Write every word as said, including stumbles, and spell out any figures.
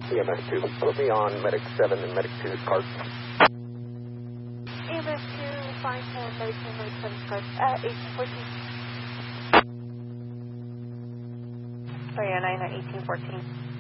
E M S two, put me on Medic seven and Medic two's cart. E M S two, five four, Medic two, Medic seven cart, uh, eighteen fourteen. Sorry, nine eighteen fourteen.